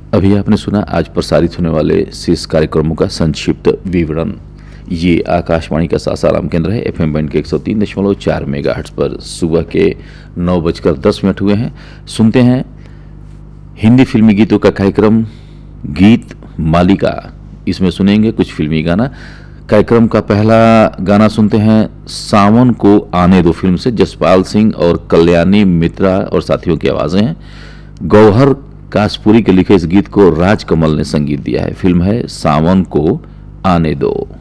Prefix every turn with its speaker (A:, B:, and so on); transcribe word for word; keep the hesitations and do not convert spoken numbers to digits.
A: अभी आपने सुना आज प्रसारित होने वाले शीर्ष कार्यक्रमों का संक्षिप्त विवरण। ये आकाशवाणी का सासाराम केंद्र है। एफ एम बैंड के एक सौ तीन दशमलव चार मेगाहर्ट्ज पर सुबह के नौ बजकर दस मिनट हुए हैं। सुनते हैं हिंदी फिल्मी गीतों का कार्यक्रम गीत मालिका। इसमें सुनेंगे कुछ फिल्मी गाना। कार्यक्रम का पहला गाना सुनते हैं सावन को आने दो फिल्म से। जसपाल सिंह और कल्याणी मित्रा और साथियों की आवाजें हैं। गौहर कासपुरी के लिखे इस गीत को राज कमल ने संगीत दिया है। फिल्म है सावन को आने दो।